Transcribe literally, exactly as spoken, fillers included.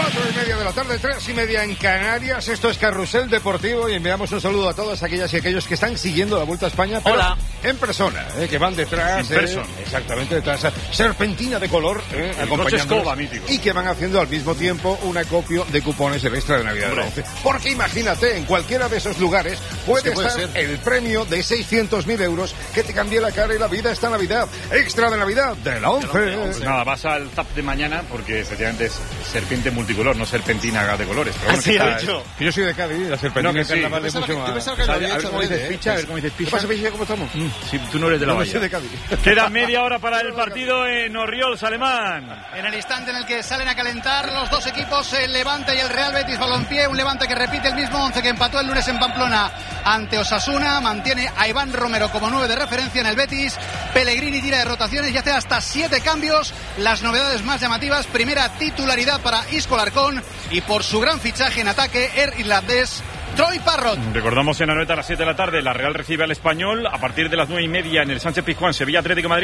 Cuatro y media de la tarde, tres y media en Canarias. Esto es Carrusel Deportivo y enviamos un saludo a todas aquellas y aquellos que están siguiendo la Vuelta a España, pero Hola. en persona, eh, que van detrás, In person. eh, exactamente detrás, serpentina de color, eh, acompañándonos, mítico. y que van haciendo al mismo tiempo un acopio de cupones del extra de Navidad de la ONCE. Porque imagínate, en cualquiera de esos lugares puede, es que puede estar ser. el premio de seiscientos mil euros que te cambie la cara y la vida esta Navidad. Extra de Navidad de la ONCE. Pues nada, vas al Zap de mañana porque efectivamente es serpiente multicolor, no serpentina de colores. Pero bueno, Así que ha está- dicho. Que yo soy de Cádiz, la serpentina No, que de sí. carnaval Yo es pensaba mucho que- yo más. pensaba que lo A había ver hecho cómo dices adrede, picha, a ¿eh? ver cómo dices ¿Qué picha. pasa, Picha? ¿Cómo estamos? Mm, si tú no eres de la No valla. soy de Cádiz. Queda media hora para el partido en Orriols, Alemán. En el instante en el que salen a calentar los dos equipos, el Levante y el Real Betis Balompié, un Levante que repite el mismo once que empató el lunes en Pamplona ante Osasuna, mantiene a Iván Romero como nueve de referencia en el Betis, Pellegrini tira de rotaciones y hace hasta siete cambios, las novedades más llamativas, primera titularidad para Isco Larcón y por su gran fichaje en ataque, el irlandés Troy Parrott. Recordamos en la noeta a las siete de la tarde, la Real recibe al Español, a partir de las nueve y media en el Sánchez Pizjuán, Sevilla Atlético de Madrid.